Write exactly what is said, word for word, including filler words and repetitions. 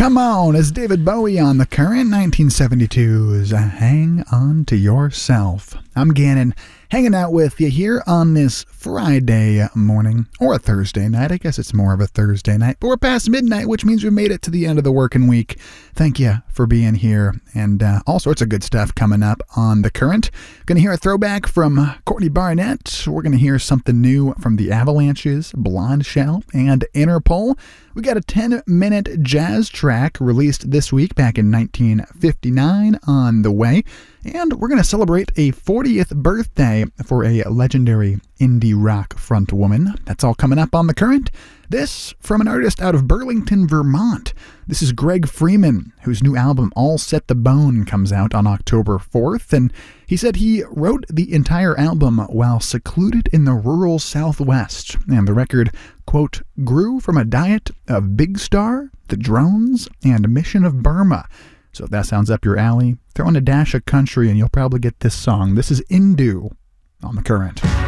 Come On is David Bowie on the Current, nineteen seventy-two's Hang On To Yourself. I'm Gannon, hanging out with you here on this Friday morning, or a Thursday night. I guess it's more of a Thursday night, but we're past midnight, which means we made it to the end of the working week. Thank you for being here, and uh, all sorts of good stuff coming up on The Current. Going to hear a throwback from Courtney Barnett. We're going to hear something new from the Avalanches, Blonde Shell, and Interpol. We got a ten-minute jazz track released this week back in nineteen fifty-nine on the way. And we're going to celebrate a fortieth birthday for a legendary indie rock frontwoman. That's all coming up on The Current. This from an artist out of Burlington, Vermont. This is Greg Freeman, whose new album All Set the Bone comes out on October fourth. And he said he wrote the entire album while secluded in the rural Southwest. And the record, quote, grew from a diet of Big Star, The Drones, and Mission of Burma. So if that sounds up your alley, throw in a dash of country and you'll probably get this song. This is Indu on The Current.